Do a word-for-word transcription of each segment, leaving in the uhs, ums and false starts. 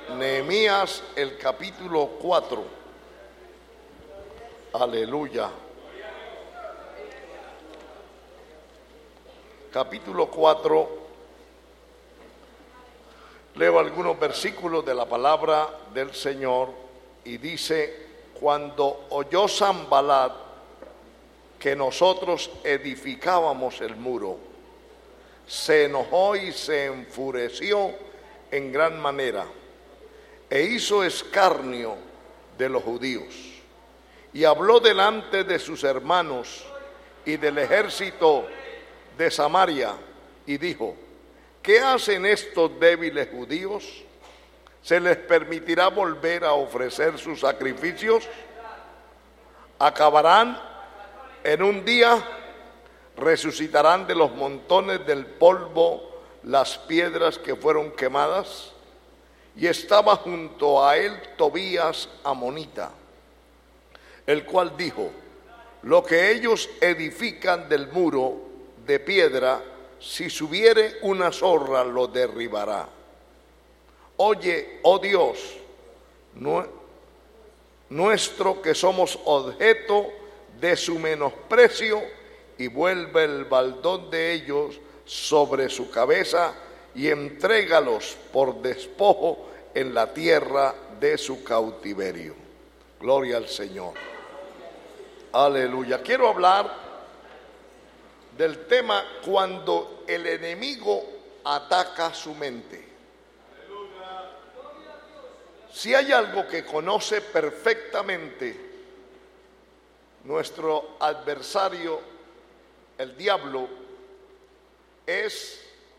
Nehemías, el capítulo cuatro. Aleluya. Capítulo cuatro. Leo algunos versículos de la palabra del Señor y dice: cuando oyó Sanbalat que nosotros edificábamos el muro, se enojó y se enfureció en gran manera, e hizo escarnio de los judíos, y habló delante de sus hermanos y del ejército de Samaria, y dijo: ¿qué hacen estos débiles judíos? ¿Se les permitirá volver a ofrecer sus sacrificios? ¿Acabarán en un día? ¿Resucitarán de los montones del polvo las piedras que fueron quemadas? Y estaba junto a él Tobías amonita, el cual dijo: lo que ellos edifican del muro de piedra, si subiere una zorra lo derribará. Oye, oh Dios nuestro, que somos objeto de su menosprecio, y vuelve el baldón de ellos sobre su cabeza, y entrégalos por despojo en la tierra de su cautiverio. Gloria al Señor. Aleluya. Quiero hablar del tema cuando el enemigo ataca su mente. Si hay algo que conoce perfectamente nuestro adversario, el diablo, es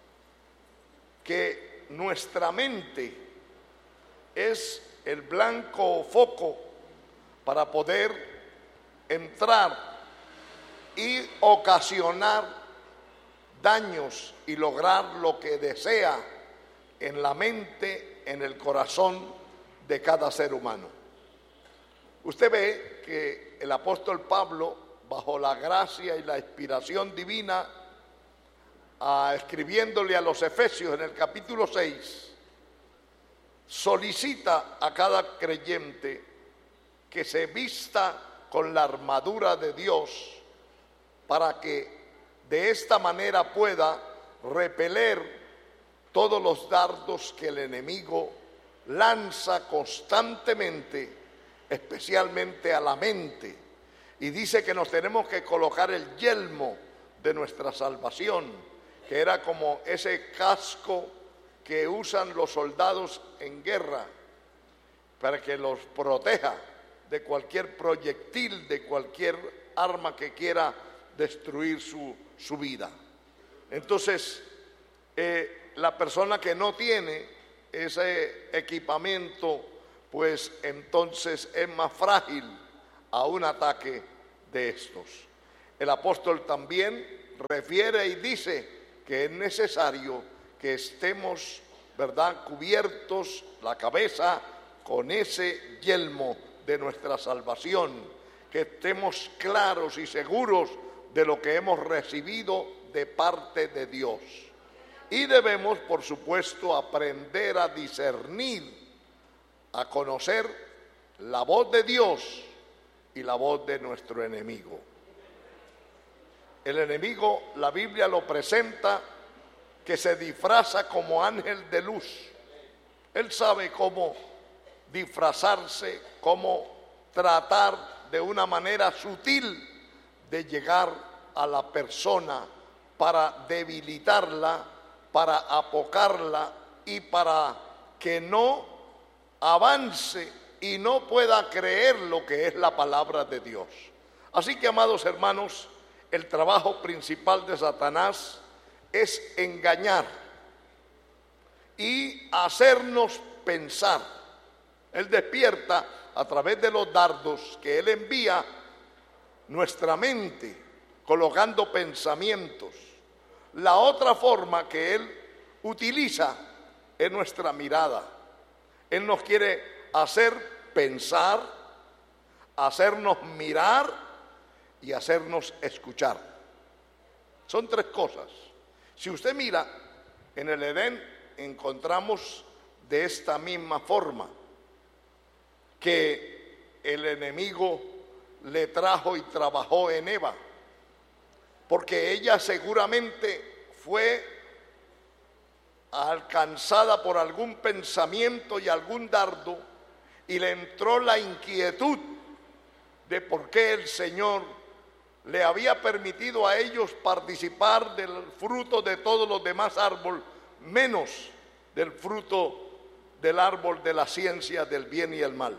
que nuestra mente es el blanco foco para poder entrar y ocasionar daños y lograr lo que desea en la mente, en el corazón de cada ser humano. Usted ve que el apóstol Pablo, bajo la gracia y la inspiración divina, a, escribiéndole a los Efesios en el capítulo seis, solicita a cada creyente que se vista con la armadura de Dios para que de esta manera pueda repeler todos los dardos que el enemigo lanza constantemente, especialmente a la mente. Y dice que nos tenemos que colocar el yelmo de nuestra salvación, que era como ese casco que usan los soldados en guerra para que los proteja de cualquier proyectil, de cualquier arma que quiera destruir su, su vida. Entonces, eh, la persona que no tiene ese equipamiento, pues entonces es más frágil a un ataque de estos. El apóstol también refiere y dice que es necesario que estemos, ¿verdad?, cubiertos la cabeza con ese yelmo de nuestra salvación, que estemos claros y seguros de lo que hemos recibido de parte de Dios. Y debemos, por supuesto, aprender a discernir, a conocer la voz de Dios y la voz de nuestro enemigo. El enemigo, la Biblia lo presenta que se disfraza como ángel de luz. Él sabe cómo disfrazarse, cómo tratar de una manera sutil de llegar a la persona para debilitarla, para apocarla y para que no avance y no pueda creer lo que es la palabra de Dios. Así que, amados hermanos, el trabajo principal de Satanás es engañar y hacernos pensar. Él despierta a través de los dardos que él envía nuestra mente, colocando pensamientos. La otra forma que él utiliza es nuestra mirada. Él nos quiere hacer pensar, hacernos mirar y hacernos escuchar. Son tres cosas. Si usted mira, en el Edén encontramos de esta misma forma que el enemigo le trajo y trabajó en Eva, porque ella seguramente fue alcanzada por algún pensamiento y algún dardo, y le entró la inquietud de por qué el Señor le había permitido a ellos participar del fruto de todos los demás árboles, menos del fruto del árbol de la ciencia del bien y el mal.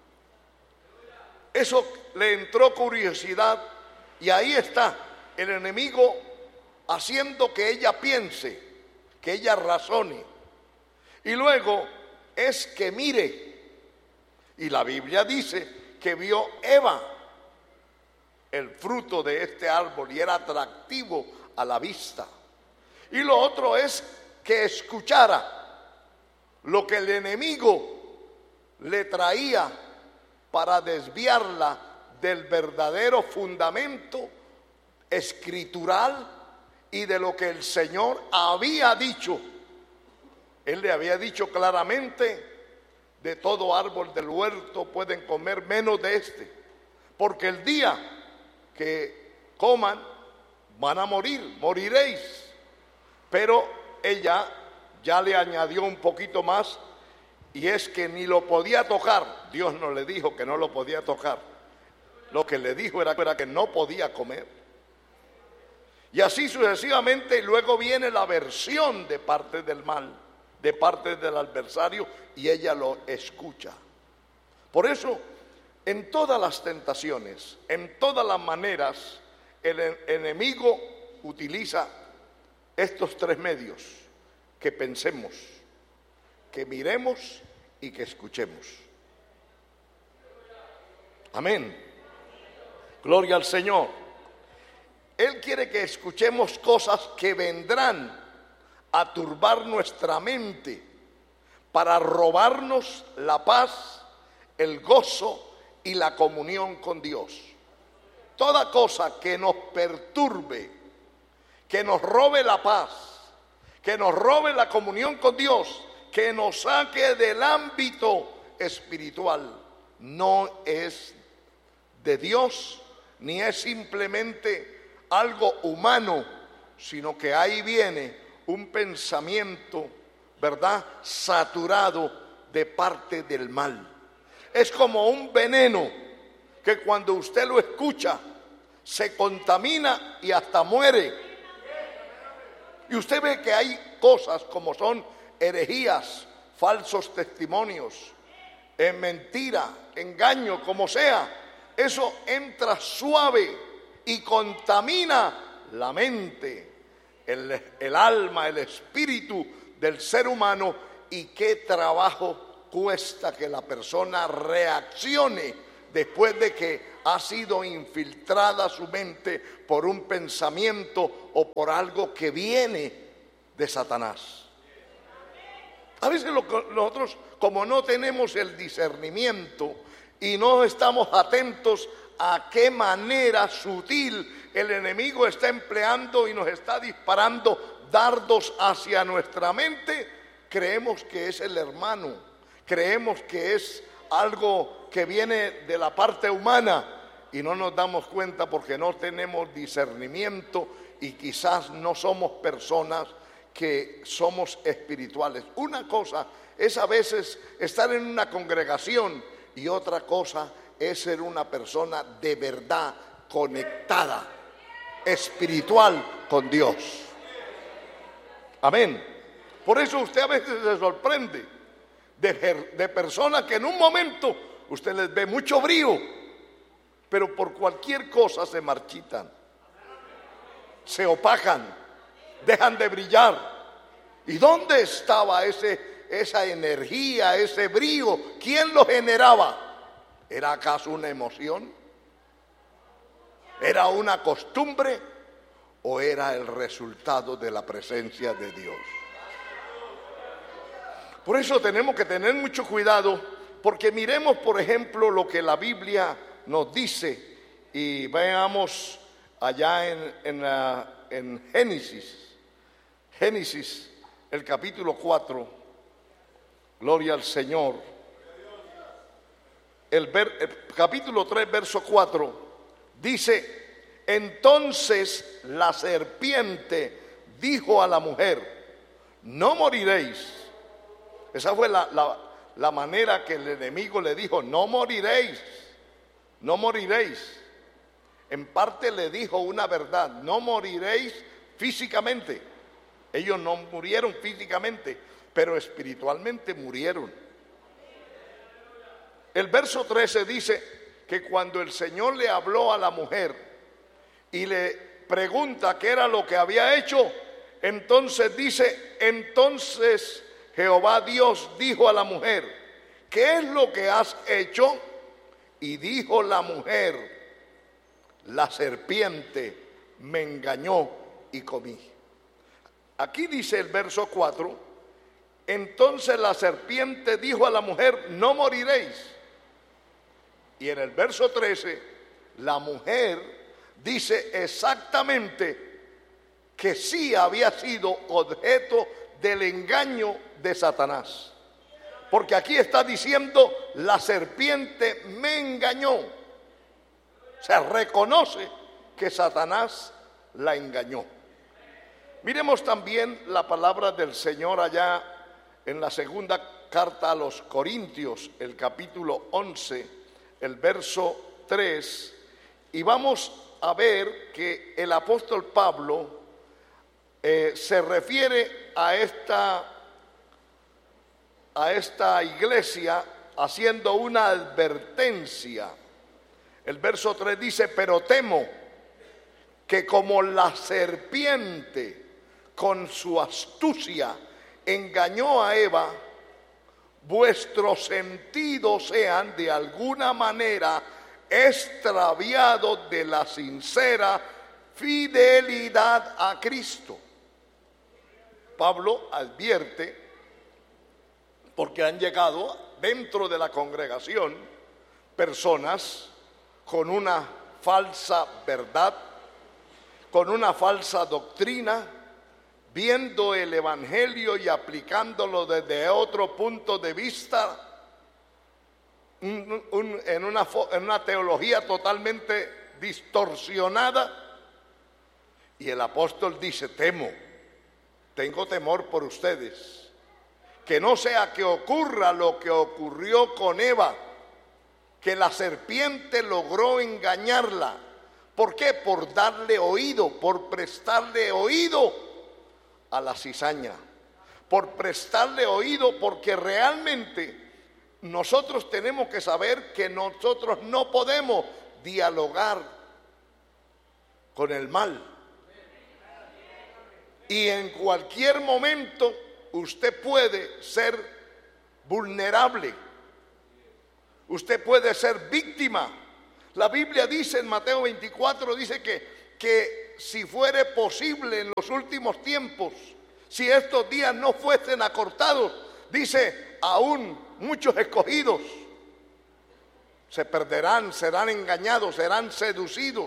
Eso le entró curiosidad, y ahí está el enemigo haciendo que ella piense, que ella razone, y luego es que mire, y la Biblia dice que vio Eva el fruto de este árbol y era atractivo a la vista, y lo otro es que escuchara lo que el enemigo le traía para desviarla del verdadero fundamento escritural y de lo que el Señor había dicho. Él le había dicho claramente: de todo árbol del huerto pueden comer menos de este, porque el día que coman van a morir, moriréis. Pero ella ya le añadió un poquito más, y es que ni lo podía tocar. Dios no le dijo que no lo podía tocar, lo que le dijo era, era que no podía comer. Y así sucesivamente, y luego viene la aversión de parte del mal, de parte del adversario, y ella lo escucha. Por eso, en todas las tentaciones, en todas las maneras, el enemigo utiliza estos tres medios: que pensemos, que miremos y que escuchemos. Amén. Gloria al Señor. Él quiere que escuchemos cosas que vendrán a turbar nuestra mente para robarnos la paz, el gozo y la comunión con Dios. Toda cosa que nos perturbe, que nos robe la paz, que nos robe la comunión con Dios, que nos saque del ámbito espiritual, no es de Dios, ni es simplemente algo humano, sino que ahí viene un pensamiento, ¿verdad?, saturado de parte del mal. Es como un veneno que cuando usted lo escucha se contamina y hasta muere. Y usted ve que hay cosas como son herejías, falsos testimonios, en mentira, engaño, como sea. Eso entra suave y contamina la mente, el, el alma, el espíritu del ser humano. Y qué trabajo cuesta que la persona reaccione después de que ha sido infiltrada su mente por un pensamiento o por algo que viene de Satanás. A veces nosotros, como no tenemos el discernimiento y no estamos atentos a qué manera sutil el enemigo está empleando y nos está disparando dardos hacia nuestra mente, creemos que es el hermano, creemos que es algo que viene de la parte humana, y no nos damos cuenta porque no tenemos discernimiento y quizás no somos personas que somos espirituales. Una cosa es a veces estar en una congregación y otra cosa es ser una persona de verdad conectada, espiritual con Dios. Amén. Por eso usted a veces se sorprende de, de personas que en un momento usted les ve mucho brío, pero por cualquier cosa se marchitan, se opacan, dejan de brillar. ¿Y dónde estaba ese, esa energía, ese brío? ¿Quién lo generaba? ¿Era acaso una emoción? ¿Era una costumbre? ¿O era el resultado de la presencia de Dios? Por eso tenemos que tener mucho cuidado, porque miremos, por ejemplo, lo que la Biblia nos dice, y veamos allá en, en, la, en Génesis, Génesis, el capítulo cuatro, Gloria al Señor. El, ver, el capítulo tres, verso cuatro, dice: entonces la serpiente dijo a la mujer: no moriréis. Esa fue la, la, la manera que el enemigo le dijo: no moriréis, no moriréis. En parte le dijo una verdad: no moriréis físicamente. Ellos no murieron físicamente, pero espiritualmente murieron. El verso trece dice que cuando el Señor le habló a la mujer y le pregunta qué era lo que había hecho, entonces dice: entonces Jehová Dios dijo a la mujer: ¿qué es lo que has hecho? Y dijo la mujer: la serpiente me engañó y comí. Aquí dice el verso cuatro: entonces la serpiente dijo a la mujer: no moriréis. Y en el verso trece, la mujer dice exactamente que sí había sido objeto del engaño de Satanás. Porque aquí está diciendo: la serpiente me engañó. Se reconoce que Satanás la engañó. Miremos también la palabra del Señor allá en la segunda carta a los Corintios, el capítulo once, el verso tres, y vamos a ver que el apóstol Pablo eh, se refiere a esta, a esta iglesia haciendo una advertencia. El verso tres dice: pero temo que como la serpiente con su astucia engañó a Eva, vuestros sentidos sean de alguna manera extraviados de la sincera fidelidad a Cristo. Pablo advierte, porque han llegado dentro de la congregación personas con una falsa verdad, con una falsa doctrina, viendo el evangelio y aplicándolo desde otro punto de vista, un, un, en, una, en una teología totalmente distorsionada. Y el apóstol dice: temo, tengo temor por ustedes, que no sea que ocurra lo que ocurrió con Eva, que la serpiente logró engañarla. ¿Por qué? Por darle oído, por prestarle oído a la cizaña, por prestarle oído, porque realmente nosotros tenemos que saber que nosotros no podemos dialogar con el mal. Y en cualquier momento usted puede ser vulnerable, usted puede ser víctima. La Biblia dice en Mateo veinticuatro, dice que, que si fuere posible en los últimos tiempos, si estos días no fuesen acortados, dice, aún muchos escogidos se perderán, serán engañados, serán seducidos.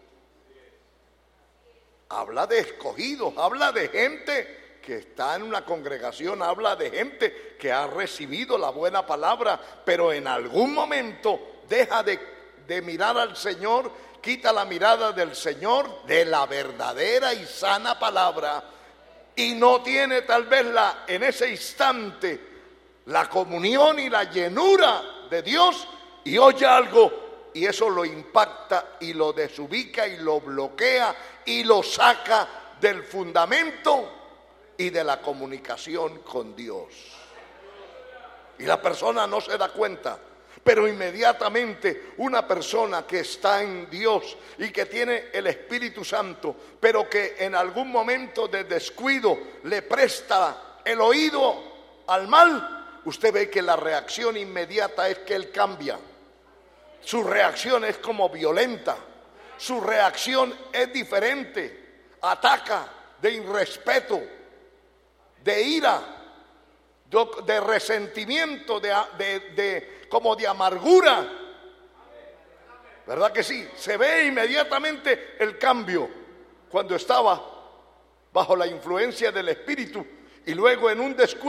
Habla de escogidos, habla de gente que está en una congregación, habla de gente que ha recibido la buena palabra, pero en algún momento deja de, de mirar al Señor, quita la mirada del Señor, de la verdadera y sana palabra, y no tiene tal vez la, en ese instante la comunión y la llenura de Dios, y oye algo y eso lo impacta y lo desubica y lo bloquea y lo saca del fundamento y de la comunicación con Dios. Y la persona no se da cuenta, pero inmediatamente una persona que está en Dios y que tiene el Espíritu Santo, pero que en algún momento de descuido le presta el oído al mal, usted ve que la reacción inmediata es que él cambia. Su reacción es como violenta, su reacción es diferente, ataca de irrespeto, de ira, de resentimiento, de, de, de como de amargura. ¿Verdad que sí? Se ve inmediatamente el cambio cuando estaba bajo la influencia del Espíritu y luego en un descuido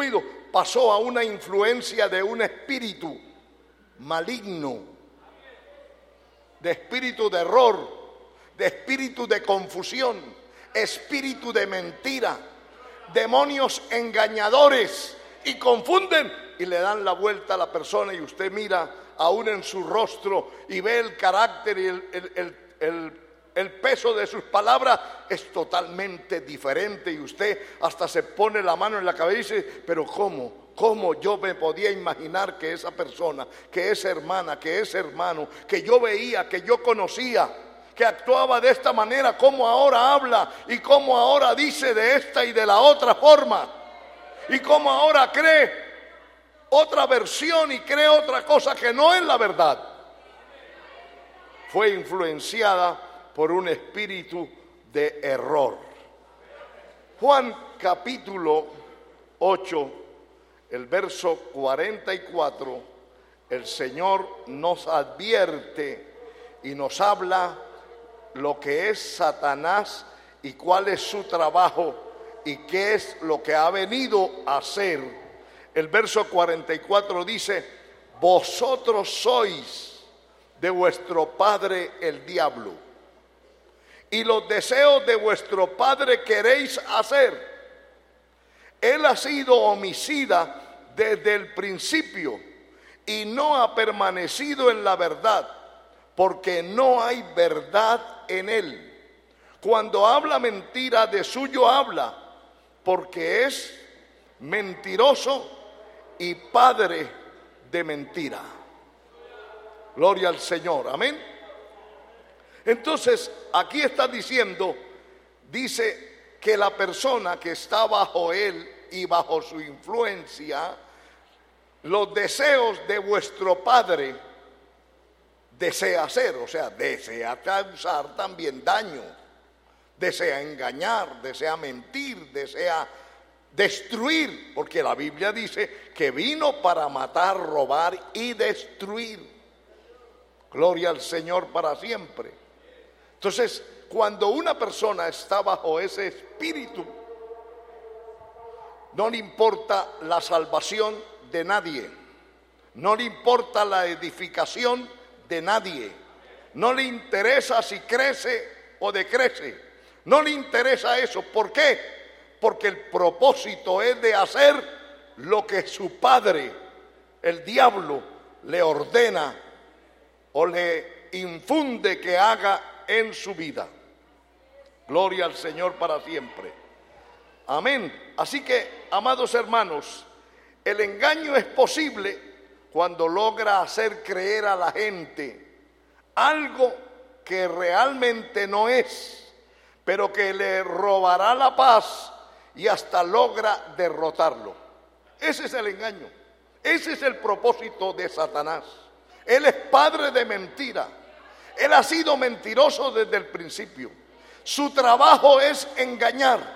pasó a una influencia de un espíritu maligno, de espíritu de error, de espíritu de confusión, espíritu de mentira, demonios engañadores, y confunden y le dan la vuelta a la persona, y usted mira aún en su rostro y ve el carácter y el, el, el, el, el peso de sus palabras es totalmente diferente, y usted hasta se pone la mano en la cabeza y dice, pero ¿cómo? ¿Cómo yo me podía imaginar que esa persona, que esa hermana, que ese hermano, que yo veía, que yo conocía, que actuaba de esta manera, cómo ahora habla y cómo ahora dice de esta y de la otra forma, y cómo ahora cree otra versión y cree otra cosa que no es la verdad? Fue influenciada por un espíritu de error. Juan capítulo ocho, el verso cuarenta y cuatro, el Señor nos advierte y nos habla lo que es Satanás y cuál es su trabajo y qué es lo que ha venido a hacer. El verso cuarenta y cuatro dice, vosotros sois de vuestro padre el diablo, y los deseos de vuestro padre queréis hacer. Él ha sido homicida desde el principio y no ha permanecido en la verdad, porque no hay verdad en él. Cuando habla mentira, de suyo habla, porque es mentiroso y padre de mentira. Gloria al Señor, amén. Entonces, aquí está diciendo, dice que la persona que está bajo él y bajo su influencia, los deseos de vuestro padre desea hacer, o sea, desea causar también daño, desea engañar, desea mentir, desea destruir, porque la Biblia dice que vino para matar, robar y destruir. Gloria al Señor para siempre. Entonces, cuando una persona está bajo ese espíritu, no le importa la salvación de nadie, no le importa la edificación de nadie, no le interesa si crece o decrece, no le interesa eso. ¿Por qué? Porque el propósito es de hacer lo que su padre, el diablo, le ordena o le infunde que haga en su vida. Gloria al Señor para siempre. Amén. Así que, amados hermanos, el engaño es posible cuando logra hacer creer a la gente algo que realmente no es, pero que le robará la paz y hasta logra derrotarlo. Ese es el engaño. Ese es el propósito de Satanás. Él es padre de mentira. Él ha sido mentiroso desde el principio. Su trabajo es engañar.